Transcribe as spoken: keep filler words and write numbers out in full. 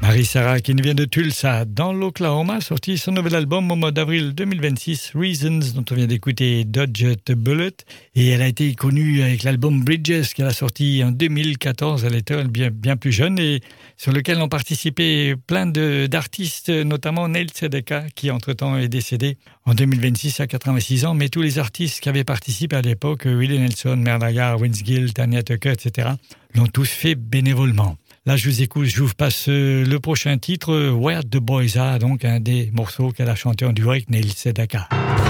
Harry Sarah, qui nous vient de Tulsa, dans l'Oklahoma, sorti son nouvel album au mois d'avril deux mille vingt-six, Reasons, dont on vient d'écouter Dodge the Bullet. Et elle a été connue avec l'album Bridges, qu'elle a sorti en deux mille quatorze. Elle était bien, bien plus jeune et sur lequel ont participé plein de, d'artistes, notamment Neil Sedaka, qui entre-temps est décédé en deux mille vingt-six à quatre-vingt-six ans. Mais tous les artistes qui avaient participé à l'époque, Willie Nelson, Merle Haggard, Vince Gill, Tanya Tucker, et cetera, l'ont tous fait bénévolement. Là, je vous écoute, je vous passe le prochain titre, Where the Boys Are, donc un des morceaux qu'elle a chanté en duo avec Neil Sedaka.